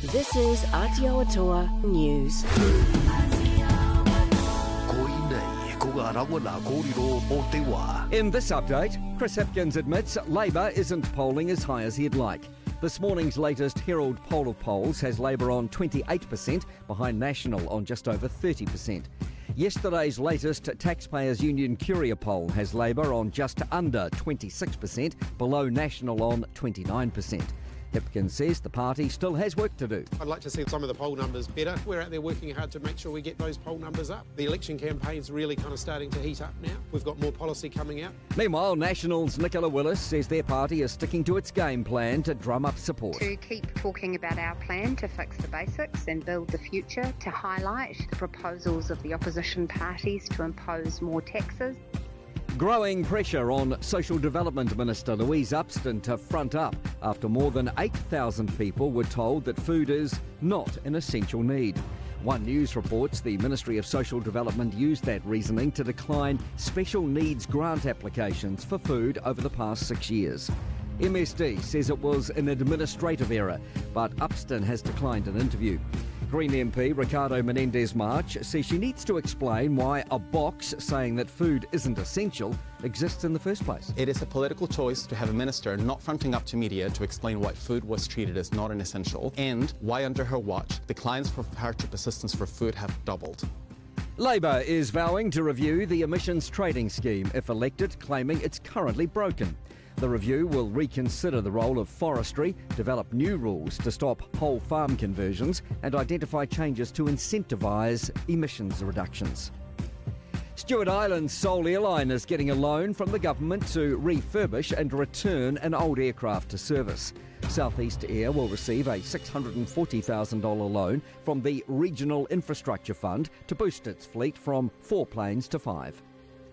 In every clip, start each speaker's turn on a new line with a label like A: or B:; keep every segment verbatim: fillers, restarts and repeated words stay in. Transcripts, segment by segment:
A: This is Aotearoa News.
B: In this update, Chris Hipkins admits Labour isn't polling as high as he'd like. This morning's latest Herald poll of polls has Labour on twenty-eight percent, behind National on just over thirty percent. Yesterday's latest Taxpayers Union Curia poll has Labour on just under twenty-six percent, below National on twenty-nine percent. Hipkins says the party still has work to do.
C: I'd like to see some of the poll numbers better. We're out there working hard to make sure we get those poll numbers up. The election campaign's really kind of starting to heat up now. We've got more policy coming out.
B: Meanwhile, National's Nicola Willis says their party is sticking to its game plan to drum up support.
D: To keep talking about our plan to fix the basics and build the future, to highlight the proposals of the opposition parties to impose more taxes.
B: Growing pressure on Social Development Minister Louise Upston to front up after more than eight thousand people were told that food is not an essential need. One News reports the Ministry of Social Development used that reasoning to decline special needs grant applications for food over the past six years. M S D says it was an administrative error, but Upston has declined an interview. Green M P Ricardo Menendez-March says she needs to explain why a box saying that food isn't essential exists in the first place.
E: It is a political choice to have a minister not fronting up to media to explain why food was treated as not an essential, and why under her watch declines for hardship assistance for food have doubled.
B: Labour is vowing to review the emissions trading scheme if elected, claiming it's currently broken. The review will reconsider the role of forestry, develop new rules to stop whole farm conversions, and identify changes to incentivise emissions reductions. Stewart Island's Seoul Airline is getting a loan from the government to refurbish and return an old aircraft to service. Southeast Air will receive a six hundred forty thousand dollars loan from the Regional Infrastructure Fund to boost its fleet from four planes to five.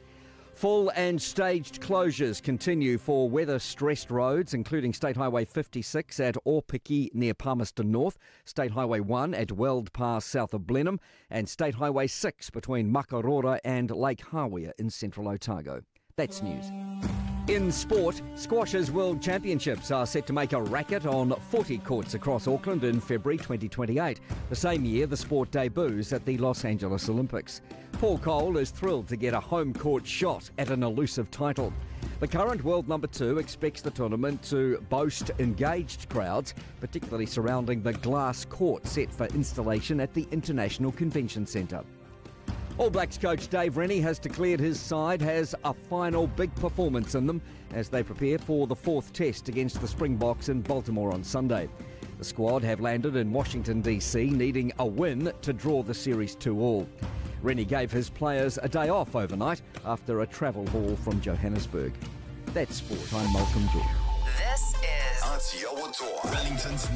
B: Full and staged closures continue for weather-stressed roads, including State Highway fifty-six at Aupiki near Palmerston North, State Highway one at Weld Pass south of Blenheim, and State Highway six between Makarora and Lake Hawea in central Otago. That's news. In sport, Squash's World Championships are set to make a racket on forty courts across Auckland in February twenty twenty-eight, the same year the sport debuts at the Los Angeles Olympics. Paul Cole is thrilled to get a home court shot at an elusive title. The current world number two expects the tournament to boast engaged crowds, particularly surrounding the glass court set for installation at the International Convention Centre. All Blacks coach Dave Rennie has declared his side has a final big performance in them as they prepare for the fourth test against the Springboks in Baltimore on Sunday. The squad have landed in Washington D C needing a win to draw the series two all. Rennie gave his players a day off overnight after a travel haul from Johannesburg. That's sport. I'm Malcolm George.
F: This is Aotearoa, Wellington's